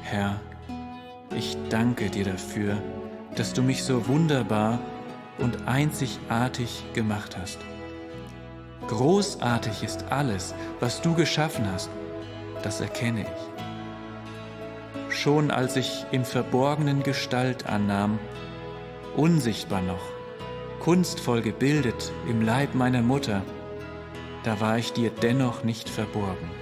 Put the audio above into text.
Herr, ich danke dir dafür, dass du mich so wunderbar und einzigartig gemacht hast. Großartig ist alles, was du geschaffen hast, das erkenne ich. Schon als ich im Verborgenen Gestalt annahm, unsichtbar noch, kunstvoll gebildet im Leib meiner Mutter, da war ich dir dennoch nicht verborgen.